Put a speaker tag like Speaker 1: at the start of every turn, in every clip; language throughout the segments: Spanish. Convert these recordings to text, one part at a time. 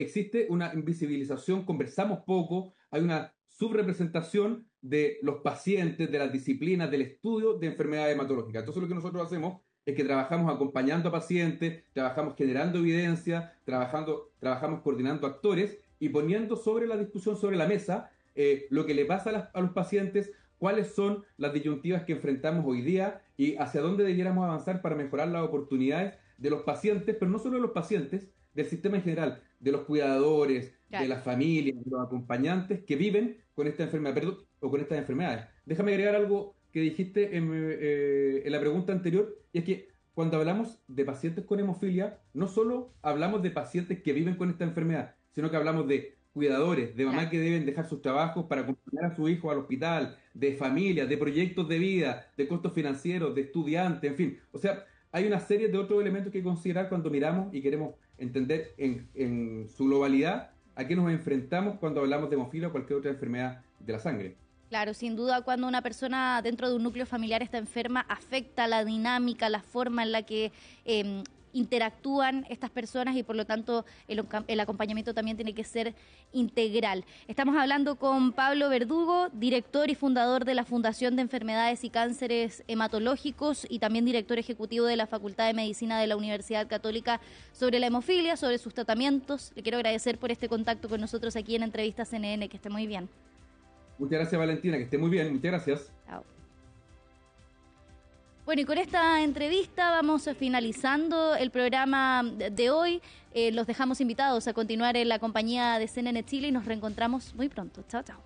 Speaker 1: existe una invisibilización, conversamos poco, hay una subrepresentación de los pacientes, de las disciplinas, del estudio de enfermedades hematológicas. Entonces lo que nosotros hacemos es que trabajamos acompañando a pacientes, trabajamos generando evidencia, trabajamos coordinando actores y poniendo sobre la discusión, sobre la mesa, lo que le pasa a los pacientes, cuáles son las disyuntivas que enfrentamos hoy día y hacia dónde debiéramos avanzar para mejorar las oportunidades de los pacientes, pero no solo de los pacientes, del sistema en general, de los cuidadores,
Speaker 2: Claro.
Speaker 1: de las familias, de los acompañantes que viven con esta enfermedad, perdón, o con estas enfermedades. Déjame agregar algo que dijiste en la pregunta anterior, y es que cuando hablamos de pacientes con hemofilia, no solo hablamos de pacientes que viven con esta enfermedad, sino que hablamos de cuidadores, de mamás
Speaker 2: Claro.
Speaker 1: que deben dejar sus trabajos para acompañar a su hijo al hospital, de familias, de proyectos de vida, de costos financieros, de estudiantes, en fin. O sea, hay una serie de otros elementos que considerar cuando miramos y queremos entender en su globalidad a qué nos enfrentamos cuando hablamos de hemofilia o cualquier otra enfermedad de la sangre.
Speaker 2: Claro, sin duda, cuando una persona dentro de un núcleo familiar está enferma, afecta la dinámica, la forma en la que interactúan estas personas y por lo tanto el acompañamiento también tiene que ser integral. Estamos hablando con Pablo Verdugo, director y fundador de la Fundación de Enfermedades y Cánceres Hematológicos y también director ejecutivo de la Facultad de Medicina de la Universidad Católica, sobre la hemofilia, sobre sus tratamientos. Le quiero agradecer por este contacto con nosotros aquí en Entrevista CNN, que esté muy bien.
Speaker 1: Muchas gracias, Valentina, que esté muy bien. Muchas gracias.
Speaker 2: Chao. Bueno, y con esta entrevista vamos finalizando el programa de hoy. Los dejamos invitados a continuar en la compañía de CNN Chile y nos reencontramos muy pronto. Chao, chao.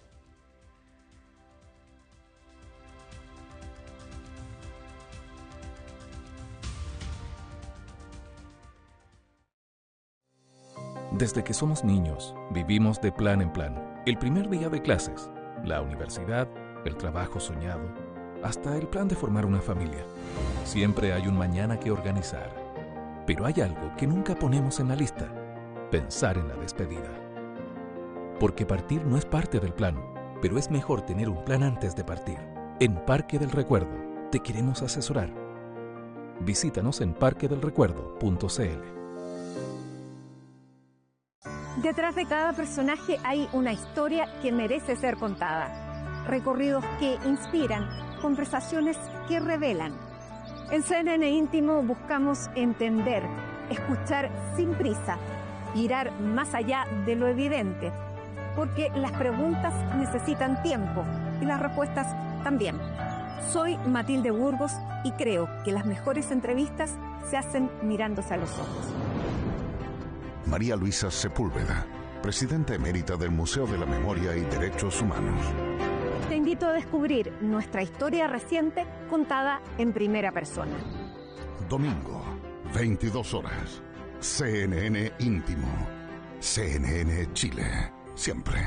Speaker 3: Desde que somos niños, vivimos de plan en plan. El primer día de clases, la universidad, el trabajo soñado, hasta el plan de formar una familia. Siempre hay un mañana que organizar. Pero hay algo que nunca ponemos en la lista: pensar en la despedida. Porque partir no es parte del plan, pero es mejor tener un plan antes de partir. En Parque del Recuerdo te queremos asesorar. Visítanos en parquedelrecuerdo.cl.
Speaker 4: Detrás de cada personaje hay una historia que merece ser contada. Recorridos que inspiran, conversaciones que revelan. En CNN Íntimo buscamos entender, escuchar sin prisa, mirar más allá de lo evidente, porque las preguntas necesitan tiempo y las respuestas también. Soy Matilde Burgos y creo que las mejores entrevistas se hacen mirándose a los ojos.
Speaker 5: María Luisa Sepúlveda, presidenta emérita del Museo de la Memoria y Derechos Humanos.
Speaker 4: Te invito a descubrir nuestra historia reciente contada en primera persona.
Speaker 5: Domingo, 22 horas. CNN Íntimo. CNN Chile. Siempre.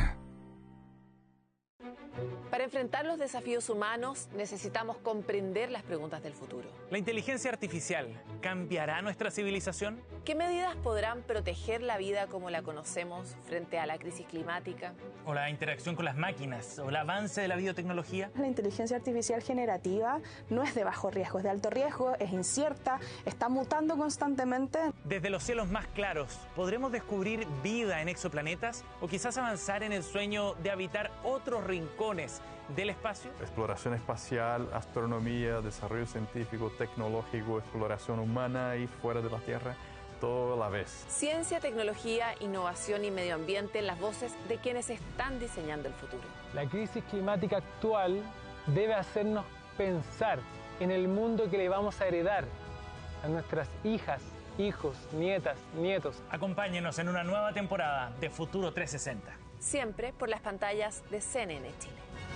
Speaker 6: Para enfrentar los desafíos humanos necesitamos comprender las preguntas del futuro.
Speaker 7: ¿La inteligencia artificial cambiará nuestra civilización?
Speaker 6: ¿Qué medidas podrán proteger la vida como la conocemos frente a la crisis climática?
Speaker 7: ¿O la interacción con las máquinas? ¿O el avance de la biotecnología?
Speaker 8: La inteligencia artificial generativa no es de bajo riesgo, es de alto riesgo, es incierta, está mutando constantemente.
Speaker 7: Desde los cielos más claros, ¿podremos descubrir vida en exoplanetas? ¿O quizás avanzar en el sueño de habitar otros rincones del espacio?
Speaker 9: Exploración espacial, astronomía, desarrollo científico, tecnológico, exploración humana y fuera de la Tierra, todo a la vez.
Speaker 6: Ciencia, tecnología, innovación y medio ambiente, las voces de quienes están diseñando el futuro.
Speaker 10: La crisis climática actual debe hacernos pensar en el mundo que le vamos a heredar a nuestras hijas, hijos, nietas, nietos.
Speaker 7: Acompáñenos en una nueva temporada de Futuro 360.
Speaker 6: Siempre por las pantallas de CNN Chile.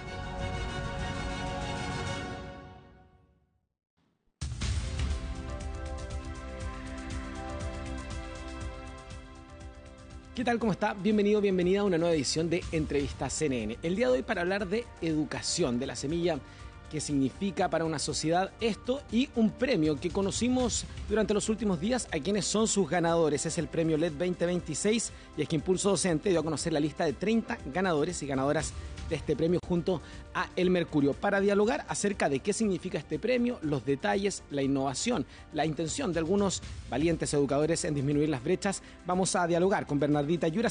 Speaker 11: ¿Qué tal? ¿Cómo está? Bienvenido, bienvenida a una nueva edición de Entrevista CNN. El día de hoy para hablar de educación, de la semilla qué significa para una sociedad esto y un premio que conocimos durante los últimos días a quienes son sus ganadores. Es el premio LED 2026 y es que Impulso Docente dio a conocer la lista de 30 ganadores y ganadoras de este premio junto a El Mercurio para dialogar acerca de qué significa este premio, los detalles, la innovación, la intención de algunos valientes educadores en disminuir las brechas. Vamos a dialogar con Bernardita Yura,